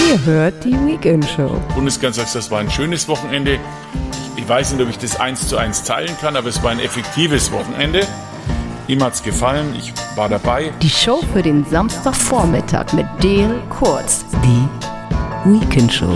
Ihr hört die Weekend Show. Bundeskanzler sagt, das war ein schönes Wochenende. Ich weiß nicht, ob ich das 1:1 teilen kann, aber es war ein effektives Wochenende. Ihm hat's gefallen, ich war dabei. Die Show für den Samstagvormittag mit Dale Kurz. Die Weekend Show.